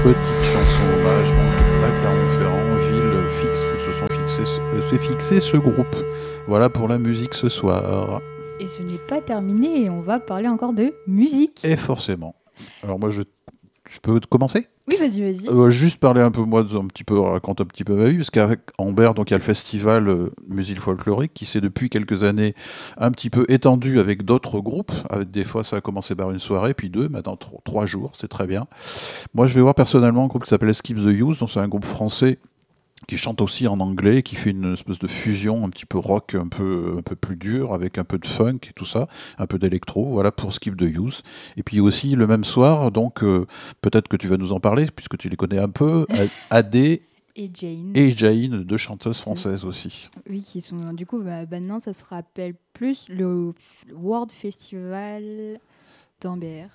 petite chanson hommage donc, à Clermont-Ferrand, ville fixe, s'est fixé ce groupe. Voilà pour la musique ce soir. Et ce n'est pas terminé, on va parler encore de musique. Et forcément. Alors moi je peux commencer ? Oui, vas-y. Juste parler un peu, moi, raconter un petit peu ma vie, parce qu'avec Ambert, donc il y a le festival musique folklorique qui s'est depuis quelques années un petit peu étendu avec d'autres groupes. Des fois, ça a commencé par une soirée, puis deux, maintenant 3 jours, c'est très bien. Moi, je vais voir personnellement un groupe qui s'appelle Skip the Youth, donc c'est un groupe français qui chante aussi en anglais, qui fait une espèce de fusion un petit peu rock, un peu plus dur, avec un peu de funk et tout ça, un peu d'électro, voilà pour Skip the Youth. Et puis aussi le même soir, donc peut-être que tu vas nous en parler, puisque tu les connais un peu, Adé et Jane, deux chanteuses françaises aussi. Oui, qui sont du coup, maintenant ça se rappelle plus le World Festival d'Ambert.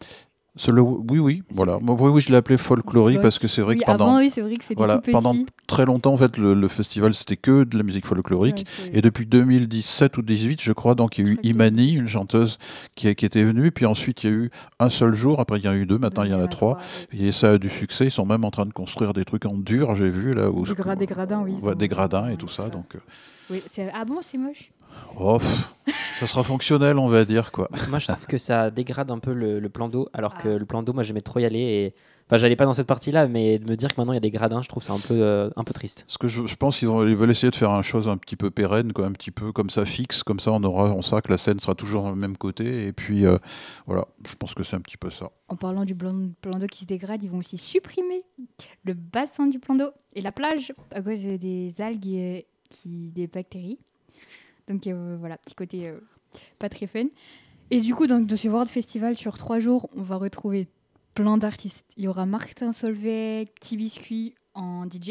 Oui, voilà. Oui, je l'ai appelé folklorique parce que c'est vrai que avant, c'est vrai que c'était tout petit. Pendant très longtemps, en fait, le festival, c'était que de la musique folklorique. Et depuis 2017 ou 2018, je crois, donc il y a eu Imani, une chanteuse qui était venue. Puis ensuite, il y a eu un seul jour. Après, il y en a eu deux. Maintenant, il y en a trois. Et ça a du succès. Ils sont même en train de construire des trucs en dur, j'ai vu. Là, des gradins, oui. Des gradins et tout ça. Donc, oui, ah bon, c'est moche. Oh, ça sera fonctionnel, on va dire, quoi. Moi, je trouve que ça dégrade un peu le plan d'eau, alors que le plan d'eau, moi, j'aimais trop y aller. Et... Enfin, j'allais pas dans cette partie-là, mais de me dire que maintenant il y a des gradins, je trouve ça un peu triste. Parce que je pense qu'ils veulent essayer de faire une chose un petit peu pérenne, quoi, un petit peu comme ça fixe, comme ça on saura que la scène sera toujours dans le même côté. Et puis voilà, je pense que c'est un petit peu ça. En parlant du plan d'eau qui se dégrade, ils vont aussi supprimer le bassin du plan d'eau et la plage à cause des algues et des bactéries. Donc voilà, petit côté pas très fun. Et du coup, donc, dans ce World Festival sur 3 jours, on va retrouver plein d'artistes. Il y aura Martin Solveig, Petit Biscuit en DJ.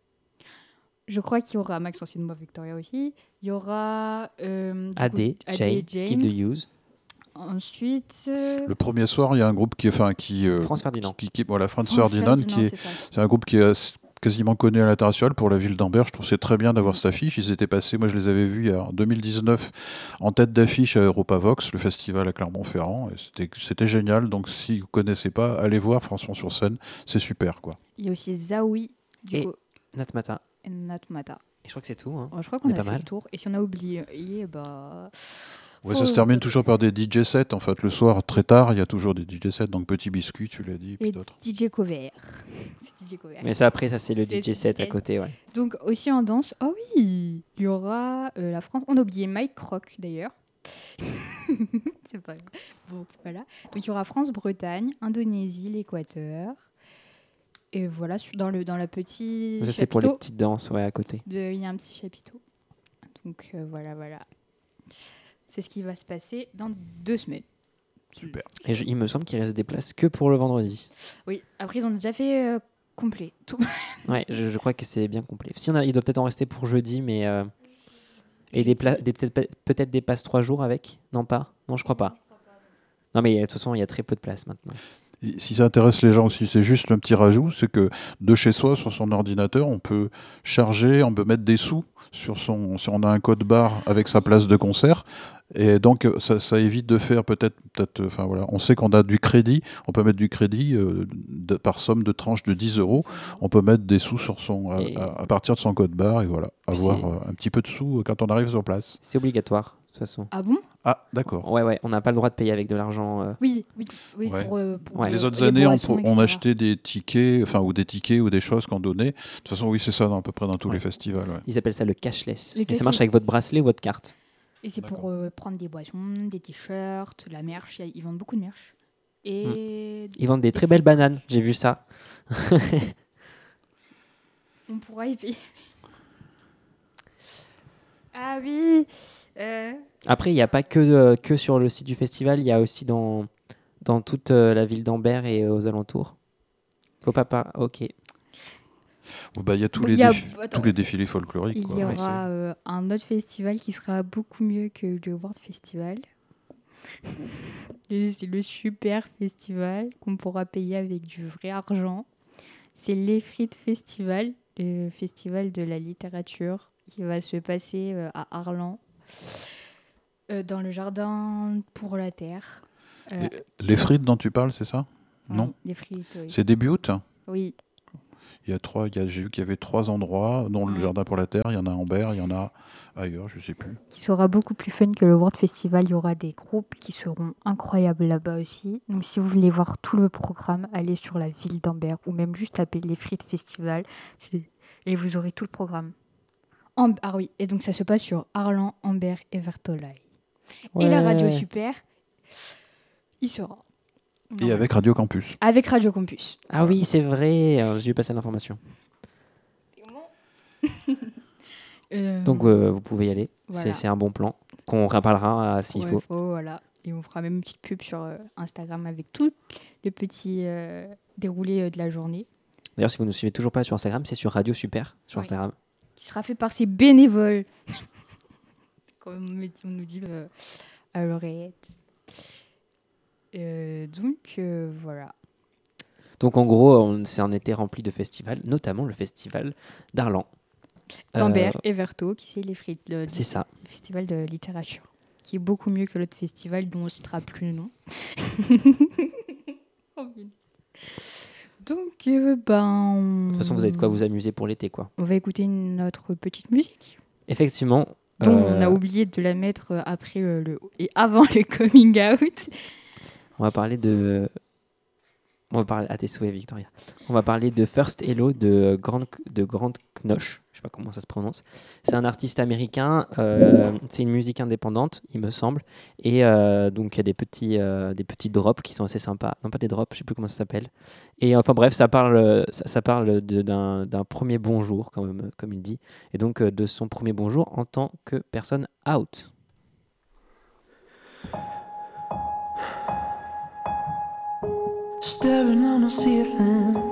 Je crois qu'il y aura Max Anciennement Victoria aussi. Il y aura Adé, Jane, Skip the Youth. Ensuite, le premier soir, il y a un groupe France Ferdinand. Voilà, France Ferdinand, c'est un groupe qui est quasiment connu à l'international pour la ville d'Ambert. Je trouve que c'est très bien d'avoir cette affiche. Ils étaient passés, moi je les avais vus en 2019 en tête d'affiche à Europavox, le festival à Clermont-Ferrand. Et c'était génial. Donc si vous ne connaissez pas, allez voir François sur scène, c'est super, quoi. Il y a aussi Zawi et Natmata. Et je crois que c'est tout. Hein. Je crois qu'on a fait le tour. Et si on a oublié, Ouais, ça se termine toujours par des DJ sets. En fait, le soir, très tard, il y a toujours des DJ sets. Donc, Petit Biscuit, tu l'as dit, et puis d'autres. DJ Cover. Mais ça, après, ça, c'est le DJ set à côté, ouais. Donc, aussi en danse, oh oui, il y aura la France. On a oublié Mike Croc, d'ailleurs. C'est pas grave. Bon, voilà. Donc, il y aura France-Bretagne, Indonésie, l'Équateur. Et voilà, dans la petite. Ça, c'est pour les petites danses, ouais, à côté. Il y a un petit chapiteau. Donc, voilà. C'est ce qui va se passer dans 2 semaines. Super. Et il me semble qu'il reste des places que pour le vendredi. Oui, après ils ont déjà fait complet. Tout. Ouais, je crois que c'est bien complet. Il doit peut-être en rester pour jeudi, mais... Et peut-être des passes 3 jours avec ? Non, pas ? Non, je crois pas. Non, mais de toute façon, il y a très peu de place maintenant. Et si ça intéresse les gens aussi, c'est juste un petit rajout, c'est que de chez soi, sur son ordinateur, on peut charger, on peut mettre des sous si on a un code barre avec sa place de concert. Et donc, ça évite de faire enfin voilà, on sait qu'on a du crédit, on peut mettre du crédit par somme de tranche de 10 €. On peut mettre des sous à partir de son code barre et voilà, avoir un petit peu de sous quand on arrive sur place. C'est obligatoire, de toute façon. Ah bon ? Ah, d'accord. Ouais, on n'a pas le droit de payer avec de l'argent. Oui. Ouais. Pour les autres années, on achetait des tickets, ou des choses qu'on donnait. De toute façon, oui, c'est ça à peu près dans tous les festivals. Ouais. Ils appellent ça le cashless. Et ça marche avec votre bracelet ou votre carte. Et c'est pour prendre des boissons, des t-shirts, la merch. Ils vendent beaucoup de merch. Et ils vendent des très belles bananes, j'ai vu ça. On pourra y payer. Ah oui. Après, il n'y a pas que sur le site du festival, il y a aussi dans toute la ville d'Ambert et aux alentours. Au papa, ok. Il y a tous les défilés folkloriques. Il y aura un autre festival qui sera beaucoup mieux que le World Festival. C'est le super festival qu'on pourra payer avec du vrai argent. C'est l'Efrit Festival, le festival de la littérature qui va se passer à Arlan, dans le jardin pour la terre. Les frites dont tu parles, c'est ça ? Non. Les frites, oui. C'est début août ? Oui. J'ai vu qu'il y avait 3 endroits, dont le Ouais. Jardin pour la Terre, il y en a à Ambert, il y en a ailleurs, je sais plus. Qui sera beaucoup plus fun que le World Festival. Il y aura des groupes qui seront incroyables là-bas aussi. Donc si vous voulez voir tout le programme, allez sur la ville d'Ambert ou même juste taper les Frites Festival et vous aurez tout le programme. Ah oui, et donc ça se passe sur Arlan, Ambert et Vertolaye. Et la radio Ouais. super, il sera. Et Non, avec Radio Campus. avec Radio Campus. Ah oui, c'est vrai, j'ai vu passer l'information. Donc vous pouvez y aller, Voilà. c'est un bon plan, qu'on reparlera s'il faut. Voilà. Et on fera même une petite pub sur Instagram avec tout le petit déroulé de la journée. D'ailleurs, si vous ne nous suivez toujours pas sur Instagram, c'est sur Radio Super sur Oui. Instagram. Qui sera fait par ses bénévoles. Comme on nous dit à l'oreillette. Donc voilà. Donc en gros, c'est un été rempli de festivals, notamment le festival d'Arlan. D'Ambert et Verto, qui c'est les frites. C'est ça. Le festival de littérature. Qui est beaucoup mieux que l'autre festival dont on ne citera plus le nom. Donc, De toute façon, vous avez de quoi vous amuser pour l'été, quoi. on va écouter notre petite musique. Effectivement. Dont on a oublié de la mettre après et avant le coming out. On va parler à tes souhaits, Victoria. On va parler de First Hello de Grant Knosh. Je sais pas comment ça se prononce. C'est un artiste américain. C'est une musique indépendante, il me semble. Et donc, il y a des petits drops qui sont assez sympas. Non, pas des drops, je sais plus comment ça s'appelle. Et enfin, bref, ça parle d'un premier bonjour, comme il dit. Et donc, de son premier bonjour en tant que personne out. Staring on the ceiling,